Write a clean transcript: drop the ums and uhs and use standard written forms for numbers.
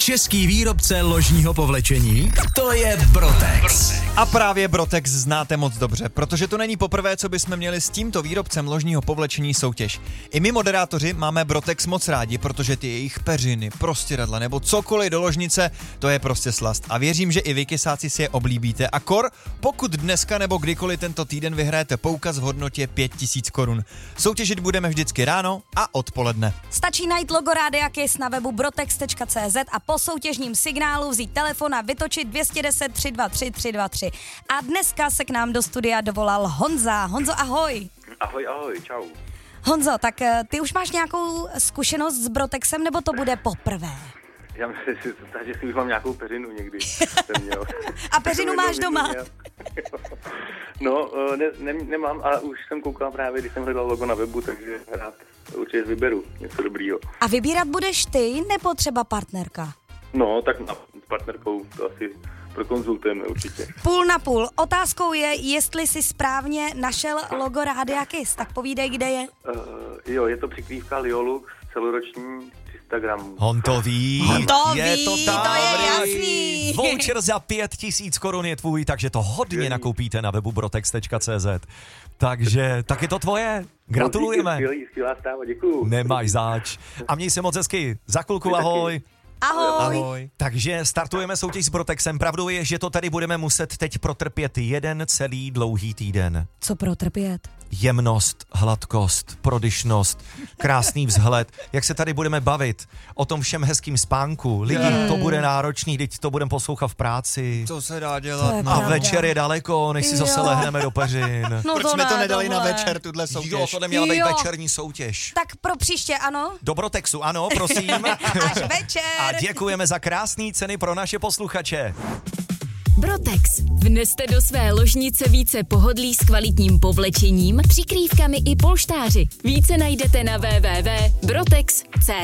Český výrobce ložního povlečení, to je Brotex. A právě Brotex znáte moc dobře, protože to není poprvé, co bychom měli s tímto výrobcem ložního povlečení soutěž. I my moderátoři máme Brotex moc rádi, protože ty jejich peřiny, prostěradla nebo cokoliv do ložnice, to je prostě slast. A věřím, že i vy kysáci si je oblíbíte. A pokud dneska nebo kdykoliv tento týden vyhrajete poukaz v hodnotě 5000 korun. Soutěžit budeme vždycky ráno a odpoledne. Stačí najít logo Rádia Kiss na webu brotex.cz a po soutěžním signálu vzít telefon a vytočit 210 323 323. A dneska se k nám do studia dovolal Honza. Honzo, ahoj. Ahoj, čau. Honzo, tak ty už máš nějakou zkušenost s Brotexem, nebo to bude poprvé? Já myslím, že si už mám nějakou peřinu někdy. A peřinu máš doma? No, nemám, ale už jsem koukal právě, když jsem hledal logo na webu, takže rád určitě vyberu něco dobrýho. A vybírat budeš ty, nebo třeba partnerka? No, tak s partnerkou to asi prokonzultujeme určitě. Půl na půl. Otázkou je, jestli si správně našel logo Rádia Kiss. Tak povídej, kde je. Jo, je to přikrývka Liolux, celoroční 300 gramů. On to ví, je to tam, to je jasný. Voucher za 5000 korun je tvůj, takže to hodně nakoupíte na webu brotex.cz. Takže, tak je to tvoje. Gratulujeme. Skvělá zpráva, děkuju. Nemáš zač. A měj se moc hezky. Za chvilku ahoj. Ahoj. Takže startujeme soutěž s Brotexem. Pravdou je, že to tady budeme muset teď protrpět jeden celý dlouhý týden. Co protrpět? Jemnost, hladkost, prodyšnost, krásný vzhled. Jak se tady budeme bavit o tom všem hezkým spánku. Lidi, to bude náročný, teď to budeme poslouchat v práci. Co se dá dělat? A večer je daleko, než si zase lehneme do peřin. No Proč jsme to nedali na večer, tuhle soutěž? Jo, to neměla být večerní soutěž. Tak pro příště, ano? Do Brotexu, ano, prosím. Až večer. A děkujeme za krásné ceny pro naše posluchače. Brotex. Vneste do své ložnice více pohodlí s kvalitním povlečením, přikrývkami i polštáři. Více najdete na www.brotex.cz.